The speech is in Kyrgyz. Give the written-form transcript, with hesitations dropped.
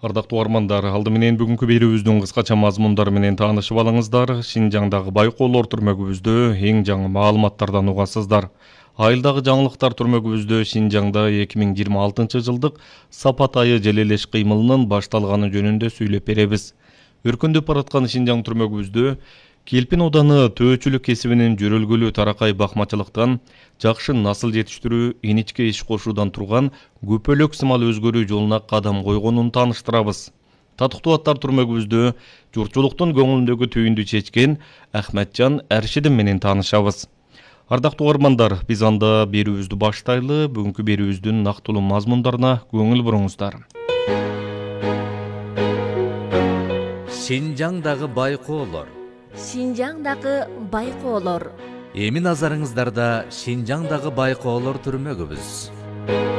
Ардактуу угармандар, алды менен бүгүнкү берүүбүздүн кыскача мазмундары менен таанышып алыңыздар. Шинжаңдагы байкоолор түрмөгүбүздө эң жаңы маалыматтардан угасыздар. Айылдагы жаңылыктар түрмөгүбүздө Шинжаңда 2026-жылдык сапат айы желелеш кыймылынын башталганы жөнүндө сүйлөп беребиз. Өркүндөп бараткан Шинжаң түрмөгүбүздө Келпин ооданы төөчүлүк кесибинин жөрөлгөлүү таракай бакмачылыктан жакшы насыл жетиштирүү, иничке иш кошуудан турган көпөлөк сымал өзгөрүү жолуна кадам койгонун тааныштырабыз. Татыктуу аттар түрмөгүбүздө журтчулуктун көңүлүндөгү түйүндү чечкен Ахматжан Аршидин менен таанышабыз. Ардактуу угармандар, биз анда берүүбүздү баштайлы. Бүгүнкү берүүбүздүн нактылуу мазмундарына көңүл буруңуздар. Шинжаңдагы байкоолор. Шинжаңдагы байкоолор. Эми назарыңыздарда Шинжаңдагы байкоолор түрмөгүбүз.